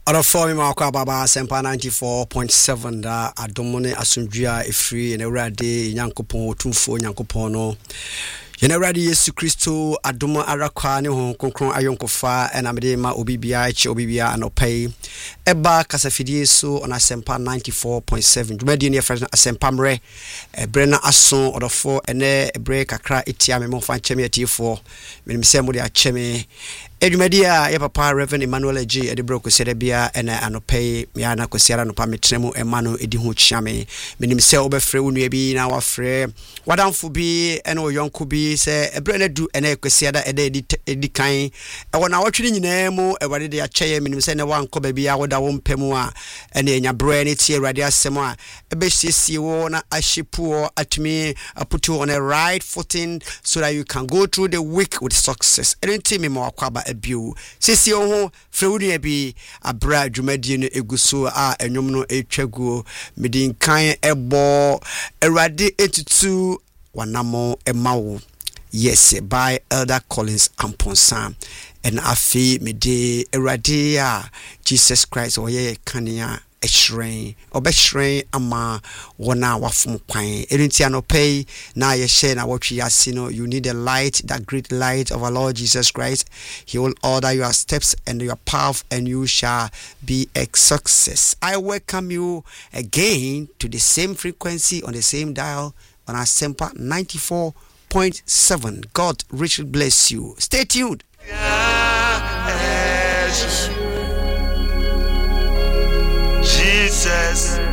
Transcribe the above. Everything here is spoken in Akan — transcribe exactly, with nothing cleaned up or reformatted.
Ora for me makwa baba sempa ninety-four point seven da adomone asundua efri ene urade nyankopon otumfo nyankopon no yene urade Yesu Kristo adomo arakwa ne ho konkron ayonkofa ena mede ma obibia eche obibia anopai eba kasafidie so ona sempa ninety-four point seven dwumadi ne frɛ asempa mre ebre na aso odofo ene ebre kakra etia me mo fa ncheme atifo menim se mo de acheme Edumedia, ya papa Reverend Emmanuel G. Edibro Kosedebia, and Anope, Miana Kosiara no Pametremo, Emmanuel Edihu Chame. Menim se obefre unu bi na wafre. Wadam fubi eno yonkubi se ebrene du ene Kosiada ede edikan. E wana watwini nyinemu e wade de akyeye menim se ne wanko ba bia woda wo mpemu a ene enya bre ne tie awade asemo a ebesiesie wo na ahyepu atumi aputu on a right footing so that you can go through the week with success. Enti me ma wakwaba abio sisi ho frewudu bi abra dwumadi no eguso a enwom no etwaguo medin kan ebo erade etutu wanamo emawo yes by Elder Collins Amponsa and afi mede erade a Jesus Christ oye kania Eshrain obeshrain ama wona wafum kwan enti anopai na ye share na watwi yase no you need a light, that great light of our Lord Jesus Christ. He will order your steps and your path and you shall be a success. I welcome you again to the same frequency on the same dial on our Sempa ninety-four point seven. God richly bless you. Stay tuned. Jesus.